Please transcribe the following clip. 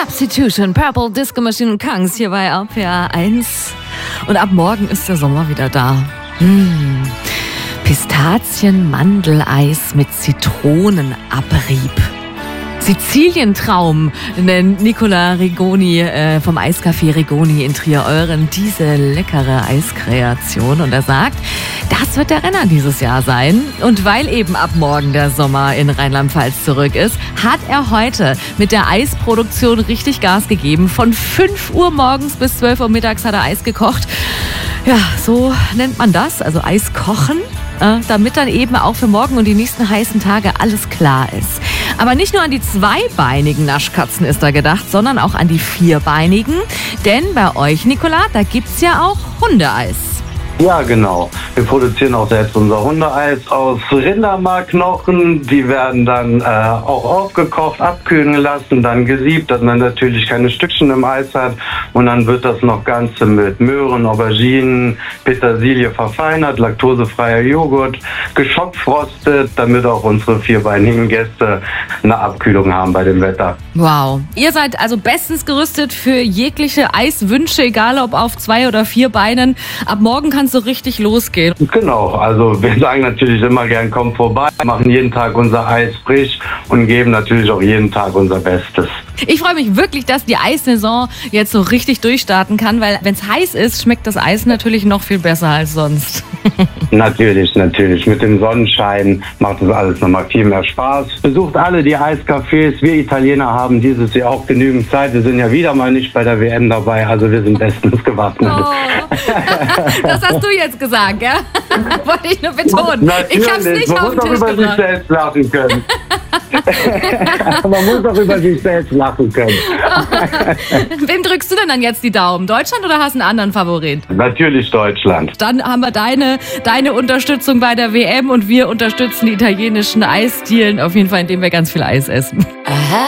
Substitution, Purple Disco Machine und Kangs hier bei RPR 1. Und ab morgen ist der Sommer wieder da. Pistazien-Mandeleis mit Zitronenabrieb. Sizilientraum nennt Nicola Rigoni vom Eiscafé Rigoni in Trier-Euren diese leckere Eiskreation. Und er sagt, das wird der Renner dieses Jahr sein. Und weil eben ab morgen der Sommer in Rheinland-Pfalz zurück ist, hat er heute mit der Eisproduktion richtig Gas gegeben. Von 5 Uhr morgens bis 12 Uhr mittags hat er Eis gekocht. Ja, so nennt man das, also Eis kochen, damit dann eben auch für morgen und die nächsten heißen Tage alles klar ist. Aber nicht nur an die zweibeinigen Naschkatzen ist da gedacht, sondern auch an die vierbeinigen. Denn bei euch, Nicola, da gibt's ja auch Hundeeis. Ja, genau. Wir produzieren auch selbst unser Hundeeis aus Rindermarkknochen. Die werden dann auch aufgekocht, abkühlen lassen, dann gesiebt, dass man natürlich keine Stückchen im Eis hat. Und dann wird das noch Ganze mit Möhren, Auberginen, Petersilie verfeinert, laktosefreier Joghurt, geschockfrostet, damit auch unsere vierbeinigen Gäste eine Abkühlung haben bei dem Wetter. Wow. Ihr seid also bestens gerüstet für jegliche Eiswünsche, egal ob auf 2 oder 4 Beinen. Ab morgen kann es so richtig losgehen. Genau, also wir sagen natürlich immer gern, kommt vorbei, machen jeden Tag unser Eis frisch und geben natürlich auch jeden Tag unser Bestes. Ich freue mich wirklich, dass die Eissaison jetzt so richtig durchstarten kann, weil wenn es heiß ist, schmeckt das Eis natürlich noch viel besser als sonst. Natürlich. Mit dem Sonnenschein macht das alles nochmal viel mehr Spaß. Besucht alle die Eiscafés. Wir Italiener haben dieses Jahr auch genügend Zeit. Wir sind ja wieder mal nicht bei der WM dabei, also wir sind bestens gewappnet. Oh. Das hast du jetzt gesagt, gell? Wollte ich nur betonen. Natürlich. Ich hab's nicht Man auf den muss Tisch doch über sich gebracht. selbst lachen können. Man muss doch über sich selbst lachen können. Wem drückst du denn dann jetzt die Daumen? Deutschland oder hast du einen anderen Favorit? Natürlich Deutschland. Dann haben wir deine Unterstützung bei der WM und wir unterstützen die italienischen Eisdielen auf jeden Fall, indem wir ganz viel Eis essen.